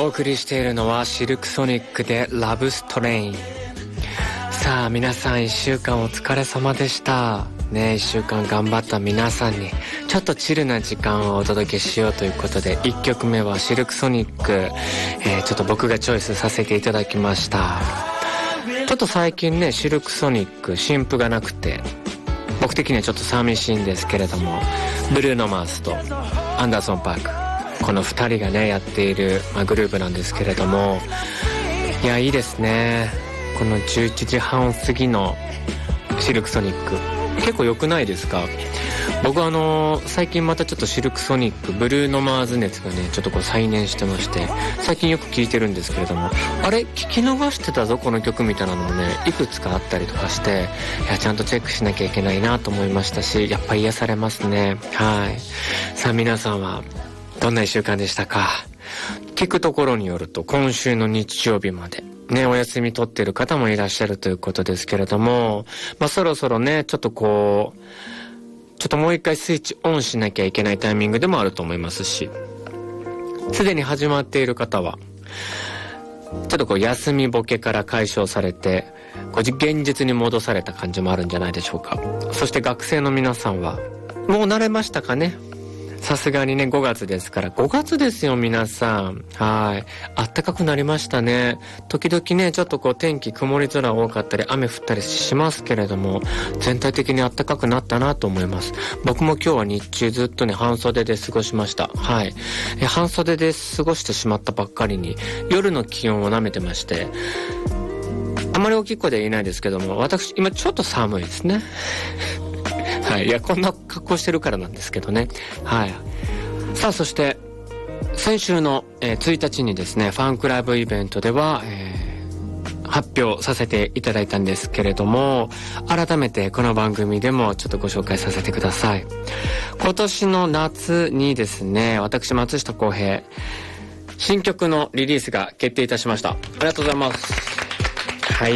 お送りしているのはシルクソニックでラブストレイン。さあ皆さん1週間お疲れ様でしたね。1週間頑張った皆さんにちょっとチルな時間をお届けしようということで、1曲目はシルクソニック、ちょっと僕がチョイスさせていただきました。ちょっと最近ねシルクソニック新譜がなくて僕的にはちょっと寂しいんですけれども、ブルーノ・マースとアンダーソン・パーク、この2人がねやっている、グループなんですけれども、いやいいですね。この11時半過ぎのシルクソニック結構良くないですか。僕最近またちょっとシルクソニックブルーノマーズ熱がねちょっとこう再燃してまして、最近よく聴いてるんですけれども、あれ聞き逃してたぞこの曲みたいなのもねいくつかあったりとかして、いやちゃんとチェックしなきゃいけないなと思いましたし、やっぱ癒されますね。はい。さあ皆さんはどんな1週間でしたか。聞くところによると今週の日曜日までねお休み取ってる方もいらっしゃるということですけれども、そろそろねちょっともう一回スイッチオンしなきゃいけないタイミングでもあると思いますし、すでに始まっている方はちょっと休みボケから解消されて現実に戻された感じもあるんじゃないでしょうか。そして学生の皆さんはもう慣れましたかね。さすがにね5月ですから、5月ですよ皆さん。はい、暖かくなりましたね。時々ねちょっと天気曇り空多かったり雨降ったりしますけれども、全体的に暖かくなったなと思います。僕も今日は日中ずっとね半袖で過ごしました。はい、半袖で過ごしてしまったばっかりに夜の気温を舐めてまして、あまり大きい声では言えないですけども、私今ちょっと寒いですねはい、いやこんな格好してるからなんですけどね。はい。さあそして先週の、1日にですねファンクラブイベントでは、発表させていただいたんですけれども、改めてこの番組でもちょっとご紹介させてください。今年の夏にですね、私松下洸平新曲のリリースが決定いたしました。ありがとうございます。はい。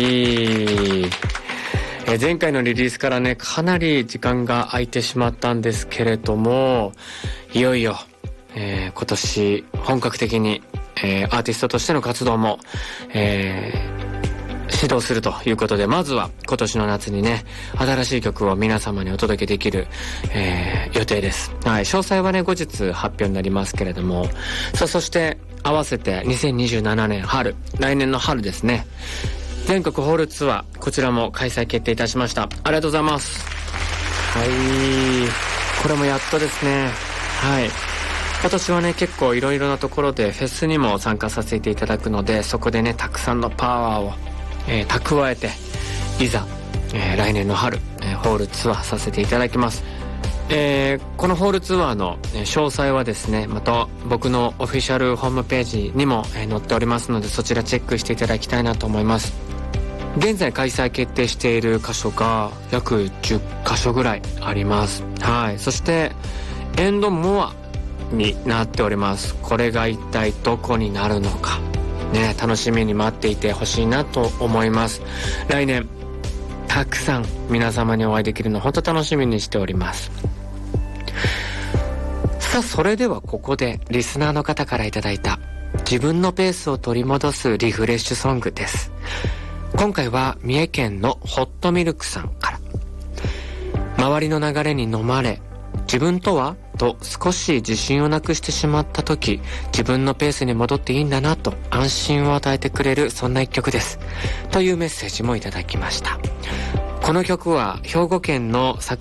前回のリリースからねかなり時間が空いてしまったんですけれども、いよいよ、今年本格的に、アーティストとしての活動も、始動するということで、まずは今年の夏にね新しい曲を皆様にお届けできる、予定です。はい、詳細はね後日発表になりますけれども、そして合わせて2027年春、来年の春ですね、全国ホールツアー、こちらも開催決定いたしました。ありがとうございます。はい、これもやっとですね。はい、今年はね結構いろいろなところでフェスにも参加させていただくので、そこでねたくさんのパワーを、蓄えていざ、来年の春、ホールツアーさせていただきます。このホールツアーの詳細はですねまた僕のオフィシャルホームページにも載っておりますので、そちらチェックしていただきたいなと思います。現在開催決定している箇所が約10箇所ぐらいあります。はい、そしてエンドモアになっております。これが一体どこになるのかね、楽しみに待っていてほしいなと思います。来年たくさん皆様にお会いできるの本当楽しみにしております。さあそれではここでリスナーの方からいただいた自分のペースを取り戻すリフレッシュソングです。今回は三重県のホットミルクさんから。周りの流れに飲まれ自分とはと少し自信をなくしてしまった時、自分のペースに戻っていいんだなと安心を与えてくれる、そんな一曲ですというメッセージもいただきました。この曲は兵庫県の